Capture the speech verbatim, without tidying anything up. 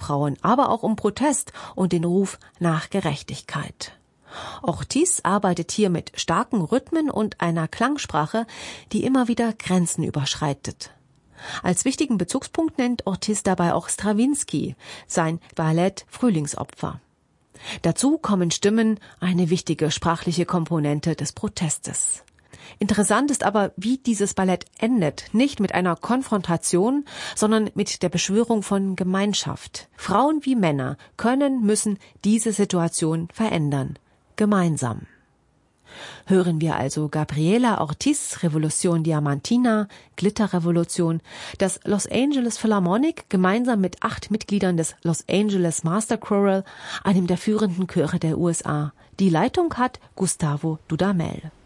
Frauen, aber auch um Protest und den Ruf nach Gerechtigkeit. Ortiz arbeitet hier mit starken Rhythmen und einer Klangsprache, die immer wieder Grenzen überschreitet. Als wichtigen Bezugspunkt nennt Ortiz dabei auch Strawinsky, sein Ballett Frühlingsopfer. Dazu kommen Stimmen, eine wichtige sprachliche Komponente des Protestes. Interessant ist aber, wie dieses Ballett endet, nicht mit einer Konfrontation, sondern mit der Beschwörung von Gemeinschaft. Frauen wie Männer können, müssen diese Situation verändern. Gemeinsam. Hören wir also Gabriela Ortiz, Revolution Diamantina, Glitterrevolution, das Los Angeles Philharmonic gemeinsam mit acht Mitgliedern des Los Angeles Master Choral, einem der führenden Chöre der U S A. Die Leitung hat Gustavo Dudamel.